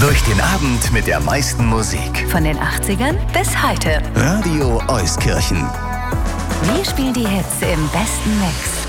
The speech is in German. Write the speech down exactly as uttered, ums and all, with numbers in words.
Durch den Abend mit der meisten Musik. Von den achtzigern bis heute. Radio Euskirchen. Wir spielen die Hits im besten Mix.